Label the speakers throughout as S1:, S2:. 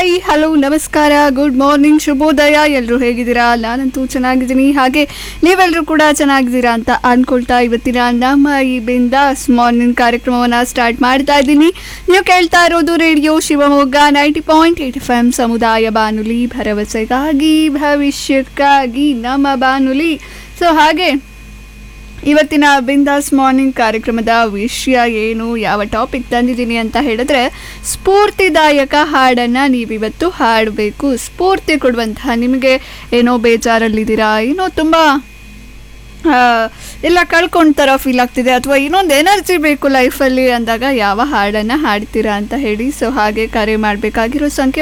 S1: Hi hello ನಮಸ್ಕಾರ good morning ಶುಭೋದಯ. ಎಲ್ಲರೂ ಹೇಗಿದ್ದೀರಾ? ನಾನಂತೂ ಚೆನ್ನಾಗಿದ್ದೀನಿ, ಹಾಗೆ ನೀವೆಲ್ಲರೂ ಕೂಡ ಚೆನ್ನಾಗಿದ್ದೀರಾ ಅಂತ ಅಂದ್ಕೊಳ್ತಾ ಇವತ್ತಿನ ನಮ್ಮ ಈ ಬಿಂದಾಸ್ ಮಾರ್ನಿಂಗ್ ಕಾರ್ಯಕ್ರಮವನ್ನು ಸ್ಟಾರ್ಟ್ ಮಾಡ್ತಾ ಇದ್ದೀನಿ. ನೀವು ಕೇಳ್ತಾ ಇರೋದು ರೇಡಿಯೋ ಶಿವಮೊಗ್ಗ 90.8 FM ಸಮುದಾಯ ಬಾನುಲಿ, ಭರವಸೆಗಾಗಿ ಭವಿಷ್ಯಕ್ಕಾಗಿ ನಮ್ಮ ಬಾನುಲಿ. ಸೊ ಹಾಗೆ ಇವತ್ತಿನ ಬಿಂದಾಸ್ ಮಾರ್ನಿಂಗ್ ಕಾರ್ಯಕ್ರಮದ ವಿಷಯ ಏನು, ಯಾವ ಟಾಪಿಕ್ ತಂದಿದ್ದೀನಿ ಅಂತ ಹೇಳಿದ್ರೆ, ಸ್ಫೂರ್ತಿದಾಯಕ ಹಾಡನ್ನು ನೀವಿವತ್ತು ಹಾಡಬೇಕು. ಸ್ಫೂರ್ತಿ ಕೊಡುವಂತಹ, ನಿಮಗೆ ಏನೋ ಬೇಜಾರಲ್ಲಿದ್ದೀರಾ, ಏನೋ ತುಂಬ ಎಲ್ಲ ಕಳ್ಕೊಂಡ್ತಾರ ಫೀಲ್ ಆಗ್ತಿದೆ, ಅಥವಾ ಇನ್ನೊಂದು ಎನರ್ಜಿ ಬೇಕು ಲೈಫಲ್ಲಿ ಅಂದಾಗ ಯಾವ ಹಾಡನ್ನು ಹಾಡ್ತೀರಾ ಅಂತ ಹೇಳಿ. ಸೊ ಹಾಗೆ ಕರೆ ಮಾಡಬೇಕಾಗಿರೋ ಸಂಖ್ಯೆ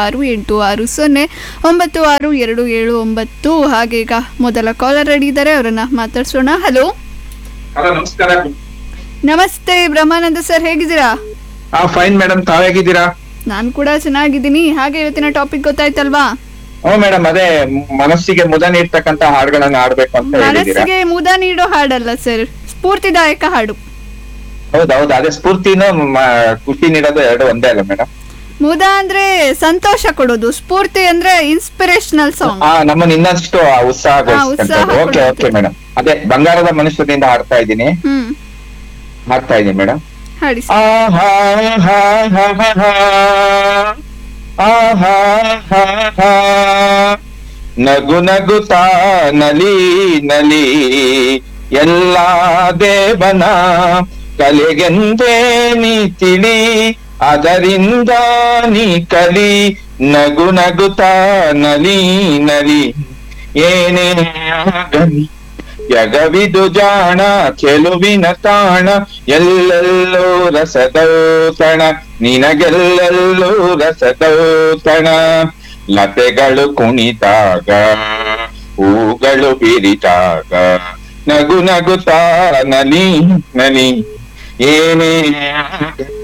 S1: 9686096279. ಹಾಗೆ ಈಗ ಮೊದಲ ಕಾಲರ್ ರೆಡಿ ಇದ್ದಾರೆ, ಅವರನ್ನ ಮಾತಾಡ್ಸೋಣ. ಹಲೋ
S2: ನಮಸ್ಕಾರ.
S1: ನಮಸ್ತೆ ಬ್ರಹ್ಮಾನಂದ ಸರ್, ಹೇಗಿದ್ದೀರಾ?
S2: ಫೈನ್ ಮೇಡಮ್, ತಾವ್ ಹೇಗಿದ್ದೀರಾ?
S1: ನಾನು ಕೂಡ ಚೆನ್ನಾಗಿದ್ದೀನಿ. ಹಾಗೆ ಇವತ್ತಿನ ಟಾಪಿಕ್ ಗೊತ್ತಾಯ್ತಲ್ವಾ?
S2: ಮೇಡಮ್, ಅದೇ ಮನಸ್ಸಿಗೆ ಮುದ ನೀಡ್ತಕ್ಕಂತ ಹಾಡುಗಳನ್ನ ಆಡ್ಬೇಕು ಅಂತ ಹೇಳಿದ್ದೀರಾ.
S1: ಮನಸ್ಸಿಗೆ ಮುದ ನೀಡೋ ಹಾಡಲ್ಲ ಸರ್, ಸ್ಫೂರ್ತಿದಾಯಕ ಹಾಡು.
S2: ಹೌದೌದು, ಅದೇ ಸ್ಫೂರ್ತಿನೂ ಖುಷಿ ನೀಡೋದು ಎರಡು ಒಂದೇ ಅಲ್ಲ ಮೇಡಮ್?
S1: ಮುದ ಅಂದ್ರೆ ಸಂತೋಷ ಕೊಡೋದು, ಸ್ಫೂರ್ತಿ ಅಂದ್ರೆ ಇನ್ಸ್ಪಿರೇಷನಲ್ ಸಾಂಗ್.
S2: ನಮ್ಮನ್ನ ಇನ್ನಷ್ಟು ಉತ್ಸಾಹ. ಓಕೆ ಓಕೆ ಮೇಡಮ್, ಅದೇ ಬಂಗಾರದ ಮನುಷ್ಯದಿಂದ ಹಾಡ್ತಾ ಇದ್ದೀನಿ ಮೇಡಮ್.
S1: ಹಾಡಿ.
S2: ನಗು ನಗುತ್ತಾ ನಲಿ ನಲಿ ಎಲ್ಲ ದೇವನ ಕಲೆಗೆಂದೇ ನೀ ತಿಳಿ, ಅದರಿಂದ ನೀ ಕಲಿ. ನಗು ನಗುತ್ತಾ ನಲಿ ನಲಿ ಏನೇ ಆಗಲಿ, ಯಗವಿದು ಜಾಣ ಚೆಲುವಿನ ತಾಣ, ಎಲ್ಲೆಲ್ಲೋ ರಸದೌತಣ, ನಿನಗೆಲ್ಲೆಲ್ಲೋ ರಸದೌತಣ. ಲತೆಗಳು ಕುಣಿದಾಗ, ಹೂಗಳು ಬಿರಿದಾಗ, ನಗು ನಗುತ್ತಾ ನಲಿ ನಲಿ ಏನೇ ಆಗಲಿ,